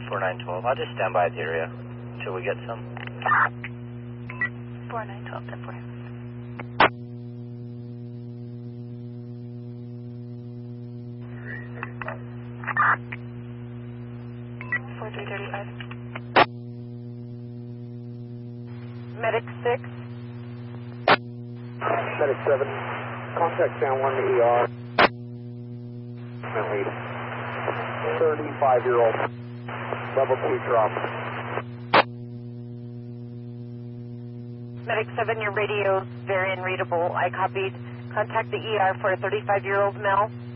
4912. I'll just stand by at the area until we get some. 4912, 10-4. Medic 6. Medic 7. Contact San Juan ER. Approximately 35-year-old. Level 2 drop. Medic 7, your radio's very unreadable. I copied. Contact the ER for a 35-year-old male.